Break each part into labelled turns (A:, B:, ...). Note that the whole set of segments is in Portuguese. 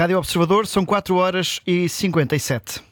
A: Rádio Observador, são 4h57.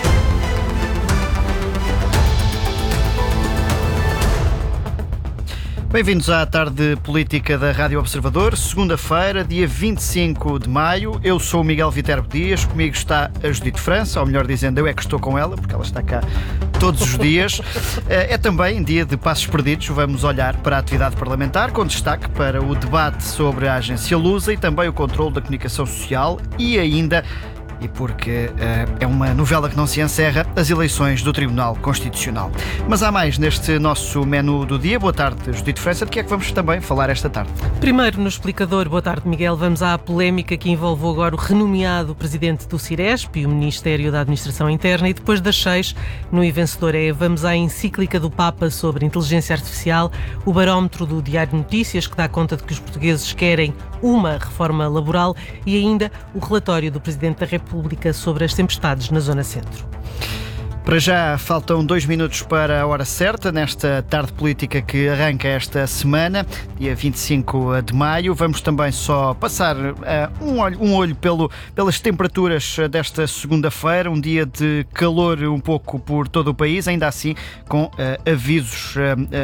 A: Bem-vindos à tarde política da Rádio Observador, segunda-feira, dia 25 de maio. Eu sou o Miguel Viterbo Dias, comigo está a Judite França, ou melhor dizendo, eu é que estou com ela, porque ela está cá todos os dias. É também dia de passos perdidos, vamos olhar para a atividade parlamentar, com destaque para o debate sobre a agência Lusa e também o controle da comunicação social e ainda... E porque é uma novela que não se encerra, as eleições do Tribunal Constitucional. Mas há mais neste nosso menu do dia. Boa tarde, Judite França. De que é que vamos também falar esta tarde?
B: Primeiro, no explicador, boa tarde, Miguel, vamos à polémica que envolveu agora o renomeado presidente do Ciresp e o Ministério da Administração Interna. E depois das 6, no E Vencedor vamos à encíclica do Papa sobre inteligência artificial, o barómetro do Diário de Notícias, que dá conta de que os portugueses querem uma reforma laboral, e ainda o relatório do Presidente da República sobre as tempestades na Zona Centro.
A: Para já faltam 2 minutos para a hora certa, nesta tarde política que arranca esta semana, dia 25 de maio. Vamos também só passar um olho pelas temperaturas desta segunda-feira, um dia de calor um pouco por todo o país, ainda assim com avisos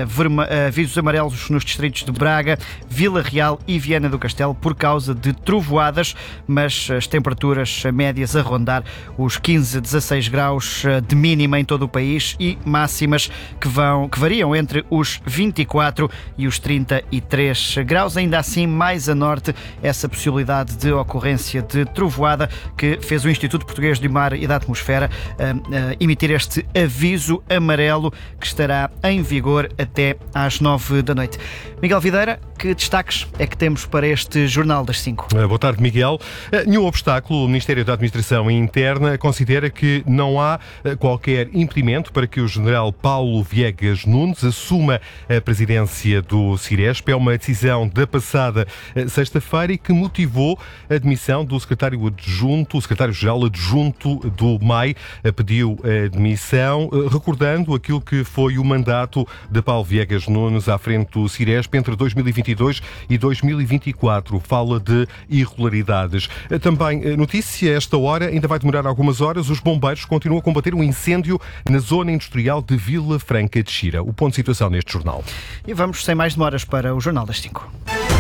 A: amarelos nos distritos de Braga, Vila Real e Viana do Castelo por causa de trovoadas, mas as temperaturas médias a rondar os 15, 16 graus de mínima em todo o país e máximas que variam entre os 24 e os 33 graus. Ainda assim, mais a norte, essa possibilidade de ocorrência de trovoada que fez o Instituto Português do Mar e da Atmosfera emitir este aviso amarelo que estará em vigor até às 9 da noite. Miguel Videira, que destaques é que temos para este Jornal das 5?
C: Boa tarde, Miguel. Nenhum obstáculo. O Ministério da Administração Interna considera que não há qualquer impedimento para que o general Paulo Viegas Nunes assuma a presidência do Ciresp. É uma decisão da passada sexta-feira e que motivou a demissão do secretário-geral adjunto do MAI. Pediu a demissão, recordando aquilo que foi o mandato de Paulo Viegas Nunes à frente do Ciresp entre 2022 e 2024. Fala de irregularidades. Também notícia, esta hora, ainda vai demorar algumas horas, os bombeiros continuam a combater um incêndio na zona industrial de Vila Franca de Xira. O ponto de situação neste jornal.
A: E vamos, sem mais demoras, para o Jornal das 5.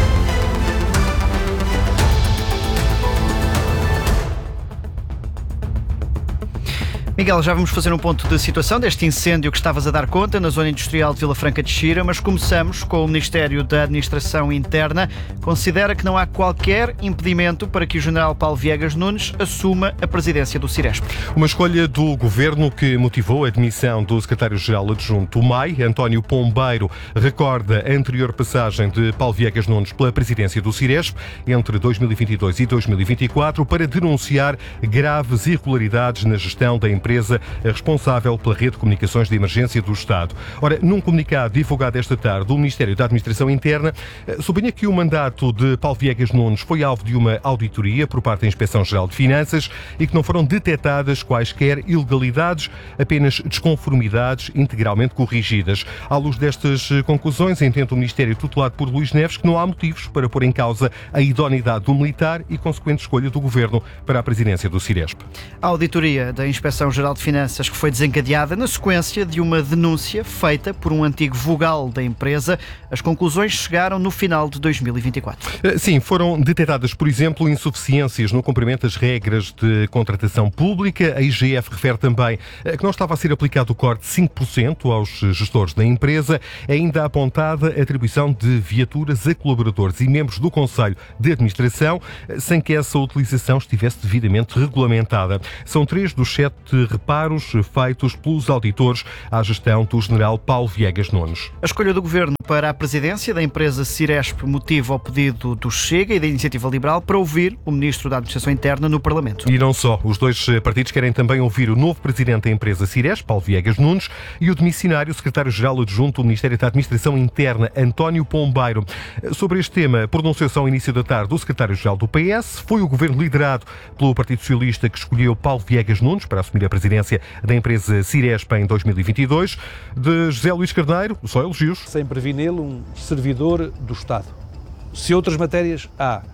A: Miguel, já vamos fazer um ponto de situação deste incêndio que estavas a dar conta na zona industrial de Vila Franca de Xira, mas começamos com o Ministério da Administração Interna. Considera que não há qualquer impedimento para que o general Paulo Viegas Nunes assuma a presidência do Ciresp.
C: Uma escolha do Governo que motivou a demissão do secretário-geral adjunto do MAI, António Pombeiro, recorda a anterior passagem de Paulo Viegas Nunes pela presidência do Ciresp entre 2022 e 2024 para denunciar graves irregularidades na gestão da empresa responsável pela rede de comunicações de emergência do Estado. Ora, num comunicado divulgado esta tarde, o Ministério da Administração Interna sublinha que o mandato de Paulo Viegas Nunes foi alvo de uma auditoria por parte da Inspeção-Geral de Finanças e que não foram detectadas quaisquer ilegalidades, apenas desconformidades integralmente corrigidas. À luz destas conclusões, entende o Ministério tutelado por Luís Neves que não há motivos para pôr em causa a idoneidade do militar e consequente escolha do Governo para a presidência do Ciresp.
A: A auditoria da Inspeção-Geral de Finanças que foi desencadeada na sequência de uma denúncia feita por um antigo vogal da empresa. As conclusões chegaram no final de 2024.
C: Sim, foram detectadas, por exemplo, insuficiências no cumprimento das regras de contratação pública. A IGF refere também que não estava a ser aplicado o corte de 5% aos gestores da empresa. Ainda apontada a atribuição de viaturas a colaboradores e membros do Conselho de Administração sem que essa utilização estivesse devidamente regulamentada. São 3 dos 7 reparos feitos pelos auditores à gestão do general Paulo Viegas Nunes.
A: A escolha do Governo para a presidência da empresa Ciresp motiva o pedido do Chega e da Iniciativa Liberal para ouvir o Ministro da Administração Interna no Parlamento.
C: E não só. Os dois partidos querem também ouvir o novo presidente da empresa Ciresp, Paulo Viegas Nunes, e o demissionário secretário-geral adjunto do Ministério da Administração Interna, António Pombeiro. Sobre este tema, pronunciou-se ao início da tarde o secretário-geral do PS. Foi o governo liderado pelo Partido Socialista que escolheu Paulo Viegas Nunes para assumir a presidência da empresa Ciresp em 2022. De José Luís Carneiro, só elogios.
D: Sempre vi nele um servidor do Estado. Se outras matérias há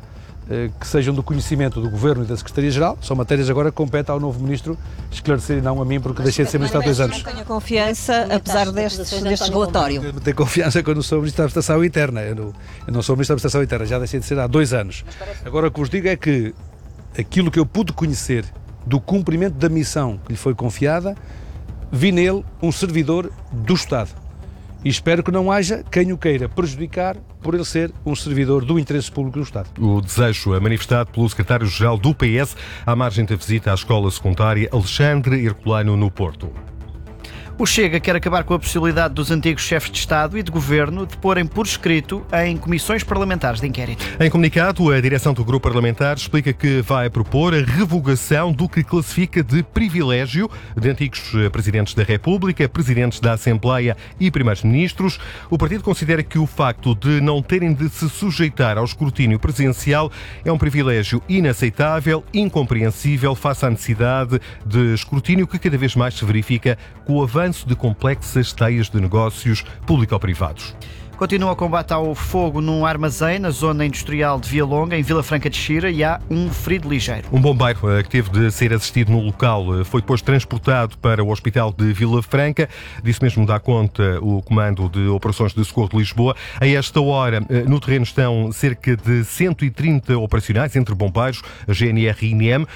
D: que sejam do conhecimento do Governo e da Secretaria-Geral. São matérias agora que compete ao novo Ministro esclarecer e não a mim, porque deixei de ser Ministro há 2 anos.
E: Não tenho confiança, apesar deste relatório.
D: Eu tenho confiança que eu não sou Ministro da Administração Interna. Eu não sou Ministro da Administração Interna, já deixei de ser há 2 anos. Agora o que vos digo é que aquilo que eu pude conhecer do cumprimento da missão que lhe foi confiada, vi nele um servidor do Estado. E espero que não haja quem o queira prejudicar por ele ser um servidor do interesse público do Estado.
C: O desejo é manifestado pelo secretário-geral do PS à margem da visita à escola secundária Alexandre Herculano no Porto.
A: O Chega quer acabar com a possibilidade dos antigos chefes de Estado e de Governo de porem por escrito em comissões parlamentares de inquérito.
C: Em comunicado, a direção do grupo parlamentar explica que vai propor a revogação do que classifica de privilégio de antigos presidentes da República, presidentes da Assembleia e primeiros-ministros. O partido considera que o facto de não terem de se sujeitar ao escrutínio presidencial é um privilégio inaceitável, incompreensível face à necessidade de escrutínio que cada vez mais se verifica com o avanço de complexas teias de negócios público-privados.
A: Continua o combate ao fogo num armazém na zona industrial de Via Longa, em Vila Franca de Xira, e há um ferido ligeiro.
C: Um bombeiro que teve de ser assistido no local foi depois transportado para o Hospital de Vila Franca. Disso mesmo dá conta o Comando de Operações de Socorro de Lisboa. A esta hora, no terreno estão cerca de 130 operacionais entre bombeiros, GNR e INEM.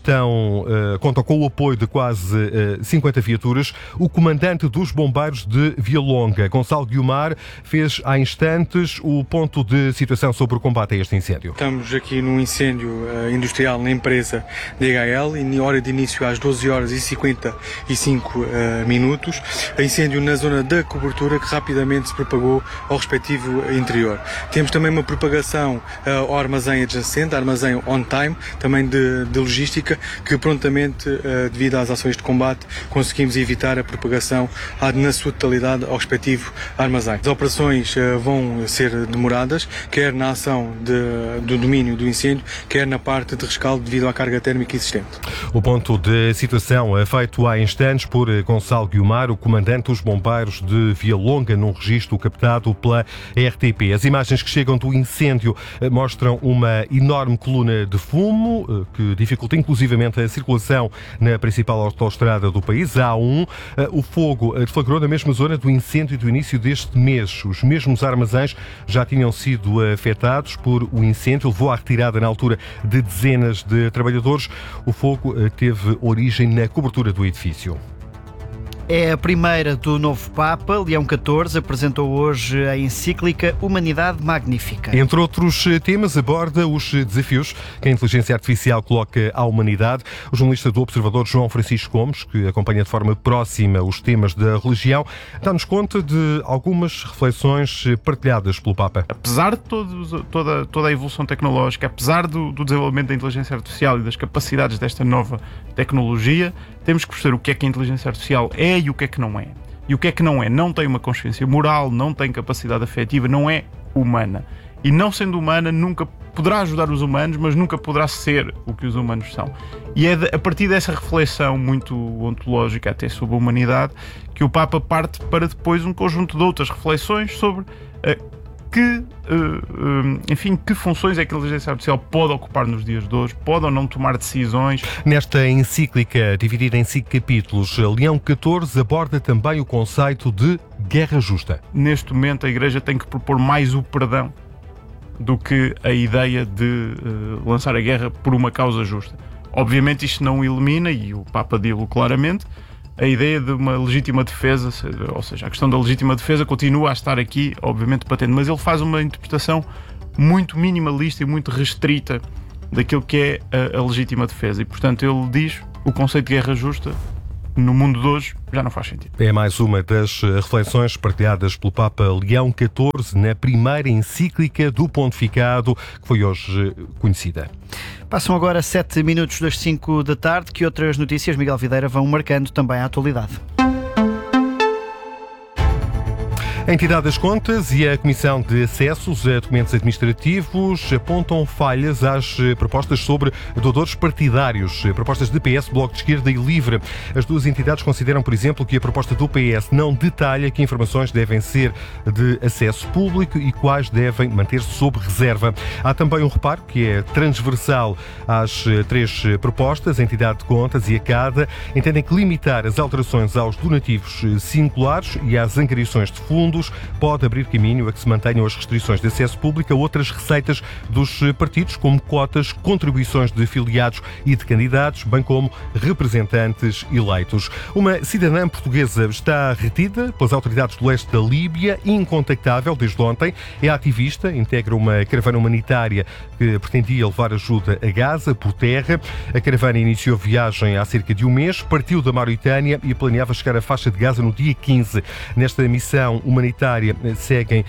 C: Contam com o apoio de quase 50 viaturas. O comandante dos bombeiros de Via Longa, Gonçalo Guiomar, fez há instantes o ponto de situação sobre o combate a este incêndio.
F: Estamos aqui num incêndio industrial na empresa DHL, e hora de início às 12 horas e 55 minutos. Incêndio na zona da cobertura que rapidamente se propagou ao respectivo interior. Temos também uma propagação ao armazém adjacente, armazém on time, também de logística, que prontamente, devido às ações de combate, conseguimos evitar a propagação na sua totalidade ao respectivo armazém. As operações vão ser demoradas, quer na ação do domínio do incêndio, quer na parte de rescaldo devido à carga térmica existente.
C: O ponto de situação é feito há instantes por Gonçalo Guiomar, o comandante dos bombeiros de Via Longa, num registro captado pela RTP. As imagens que chegam do incêndio mostram uma enorme coluna de fumo que dificulta inclusivamente a circulação na principal autoestrada do país, a A1. O fogo deflagrou na mesma zona do incêndio do início deste mês. Os mesmos armazéns já tinham sido afetados por o incêndio, levou à retirada na altura de dezenas de trabalhadores. O fogo teve origem na cobertura do edifício.
A: É a primeira do novo Papa. Leão XIV apresentou hoje a encíclica Humanidade Magnífica.
C: Entre outros temas, aborda os desafios que a inteligência artificial coloca à humanidade. O jornalista do Observador, João Francisco Gomes, que acompanha de forma próxima os temas da religião, dá-nos conta de algumas reflexões partilhadas pelo Papa.
G: Apesar de toda a evolução tecnológica, apesar do desenvolvimento da inteligência artificial e das capacidades desta nova tecnologia, temos que perceber o que é que a inteligência artificial é e o que é que não é. E o que é que não é? Não tem uma consciência moral, não tem capacidade afetiva, não é humana. E não sendo humana, nunca poderá ajudar os humanos, mas nunca poderá ser o que os humanos são. E é a partir dessa reflexão muito ontológica até sobre a humanidade que o Papa parte para depois um conjunto de outras reflexões sobre que funções é que a inteligência artificial pode ocupar nos dias de hoje, pode ou não tomar decisões.
C: Nesta encíclica, dividida em 5 capítulos, Leão XIV aborda também o conceito de guerra justa.
G: Neste momento, a Igreja tem que propor mais o perdão do que a ideia de lançar a guerra por uma causa justa. Obviamente isto não elimina, e o Papa diz-o claramente, a ideia de uma legítima defesa, ou seja, a questão da legítima defesa continua a estar aqui, obviamente, patente, mas ele faz uma interpretação muito minimalista e muito restrita daquilo que é a legítima defesa. E, portanto, ele diz o conceito de guerra justa, no mundo de hoje, já não faz sentido.
C: É mais uma das reflexões partilhadas pelo Papa Leão XIV na primeira encíclica do pontificado, que foi hoje conhecida.
A: Passam agora 7 minutos das 5 da tarde. Que outras notícias, Miguel Videira, vão marcando também a atualidade?
C: A entidade das contas e a Comissão de Acessos a Documentos Administrativos apontam falhas às propostas sobre doadores partidários, propostas de PS, Bloco de Esquerda e Livre. As duas entidades consideram, por exemplo, que a proposta do PS não detalha que informações devem ser de acesso público e quais devem manter-se sob reserva. Há também um reparo que é transversal às três propostas. A entidade de contas e a CADA entendem que limitar as alterações aos donativos singulares e às angariações de fundos pode abrir caminho a que se mantenham as restrições de acesso público a outras receitas dos partidos, como cotas, contribuições de filiados e de candidatos, bem como representantes eleitos. Uma cidadã portuguesa está retida pelas autoridades do leste da Líbia, incontactável desde ontem. É ativista, integra uma caravana humanitária que pretendia levar ajuda a Gaza por terra. A caravana iniciou viagem há cerca de um mês, partiu da Mauritânia e planeava chegar à faixa de Gaza no dia 15. Nesta missão humanitária seguem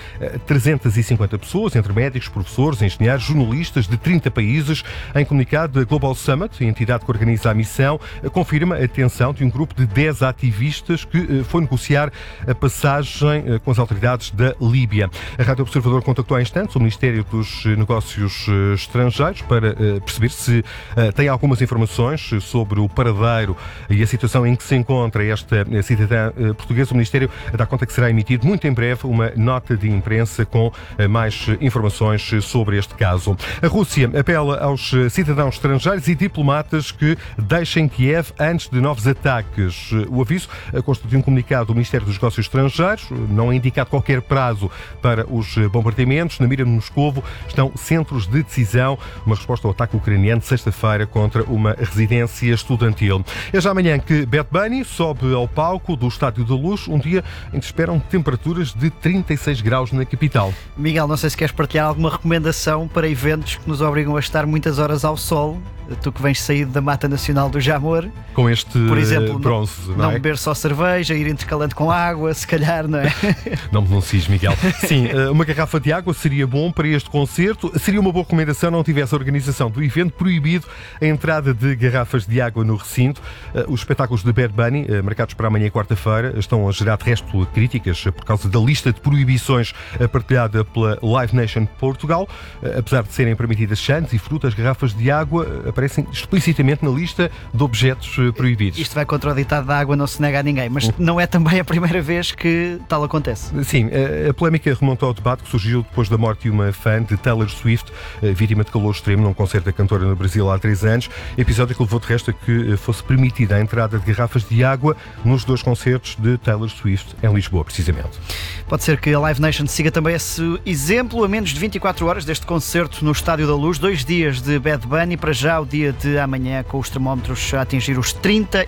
C: 350 pessoas, entre médicos, professores, engenheiros, jornalistas de 30 países. Em comunicado, a Global Summit, a entidade que organiza a missão, confirma a detenção de um grupo de 10 ativistas que foi negociar a passagem com as autoridades da Líbia. A Rádio Observador contactou há instantes o Ministério dos Negócios Estrangeiros para perceber se tem algumas informações sobre o paradeiro e a situação em que se encontra esta cidadã portuguesa. O Ministério dá conta que será emitido muito em breve uma nota de imprensa com mais informações sobre este caso. A Rússia apela aos cidadãos estrangeiros e diplomatas que deixem Kiev antes de novos ataques. O aviso consta de um comunicado do Ministério dos Negócios Estrangeiros. Não é indicado qualquer prazo para os bombardeamentos. Na mira de Moscovo estão centros de decisão. Uma resposta ao ataque ucraniano de sexta-feira contra uma residência estudantil. É já amanhã que Bad Bunny sobe ao palco do Estádio da Luz, um dia em que esperam temperaturas de 36 graus na capital.
A: Miguel, não sei se queres partilhar alguma recomendação para eventos que nos obrigam a estar muitas horas ao sol. Tu que vens sair da Mata Nacional do Jamor.
C: Com este, por exemplo, bronze,
A: não beber só cerveja, ir intercalando com água, se calhar, não é?
C: Não me denuncies, Miguel. Sim, uma garrafa de água seria bom para este concerto. Seria uma boa recomendação não tivesse a organização do evento proibido a entrada de garrafas de água no recinto. Os espetáculos de Bad Bunny, marcados para amanhã, quarta-feira, estão a gerar de resto críticas por causa da lista de proibições partilhada pela Live Nation Portugal. Apesar de serem permitidas chantes e frutas, garrafas de água aparecem explicitamente na lista de objetos proibidos.
A: Isto vai contra o ditado da água, não se nega a ninguém, mas não é também a primeira vez que tal acontece.
C: Sim, a polémica remonta ao debate que surgiu depois da morte de uma fã de Taylor Swift, vítima de calor extremo num concerto da cantora no Brasil há 3 anos, episódio que levou de resto a que fosse permitida a entrada de garrafas de água nos 2 concertos de Taylor Swift em Lisboa, precisamente.
A: Pode ser que a Live Nation siga também esse exemplo. A menos de 24 horas deste concerto no Estádio da Luz, 2 dias de Bad Bunny, para já o dia de amanhã com os termómetros a atingir os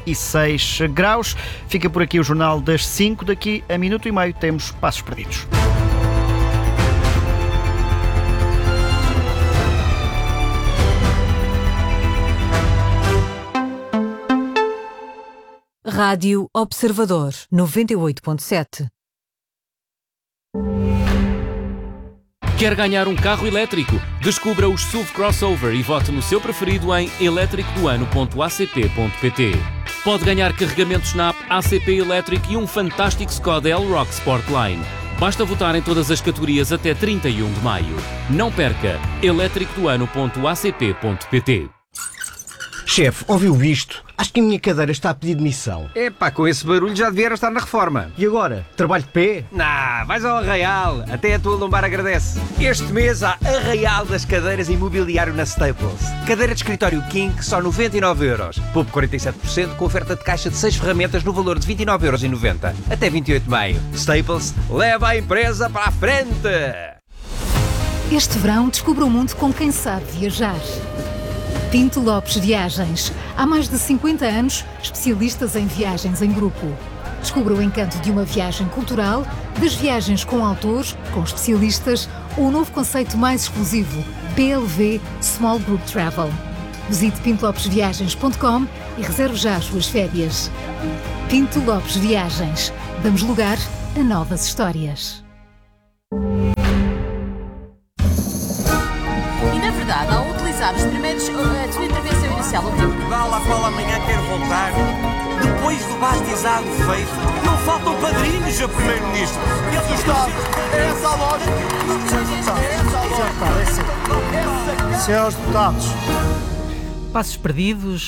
A: 36 graus. Fica por aqui o Jornal das 5. Daqui a minuto e meio temos Passos Perdidos.
H: Rádio Observador 98.7.
I: Quer ganhar um carro elétrico? Descubra os SUV Crossover e vote no seu preferido em eletricodoano.acp.pt. Pode ganhar carregamentos na app ACP Electric e um fantástico Skoda Elroq Sportline. Basta votar em todas as categorias até 31 de maio. Não perca! eletricodoano.acp.pt.
J: Chefe, ouviu isto? Acho que a minha cadeira está a pedir demissão.
K: Epá, com esse barulho já devia estar na reforma.
J: E agora? Trabalho de pé?
K: Nah, vais ao Arraial. Até a tua lombar agradece. Este mês há Arraial das cadeiras e mobiliário na Staples. Cadeira de escritório King, só 99€. Poupe 47% com oferta de caixa de 6 ferramentas no valor de 29,90€. Até 28 de maio. Staples, leva a empresa para a frente!
L: Este verão, descubra o mundo com quem sabe viajar. Pinto Lopes Viagens. Há mais de 50 anos, especialistas em viagens em grupo. Descubra o encanto de uma viagem cultural, das viagens com autores, com especialistas, ou o novo conceito mais exclusivo, PLV Small Group Travel. Visite pintolopesviagens.com e reserve já as suas férias. Pinto Lopes Viagens. Damos lugar a novas histórias.
M: E na verdade, ao utilizar os primeiros, a sua intervenção inicial, o tempo
N: Portugal, à qual amanhã quero voltar, depois do bastizado feito, não faltam padrinhos a primeiro-ministro. E a Estado, é essa a lógica.
A: Senhores deputados.
B: Passos perdidos,